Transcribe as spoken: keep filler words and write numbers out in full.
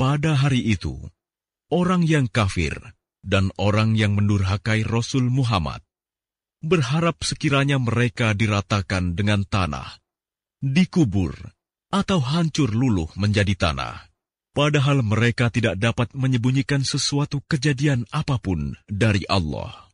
Pada hari itu, orang yang kafir dan orang yang mendurhakai Rasul Muhammad berharap sekiranya mereka diratakan dengan tanah, dikubur, atau hancur luluh menjadi tanah. Padahal mereka tidak dapat menyembunyikan sesuatu kejadian apapun dari Allah.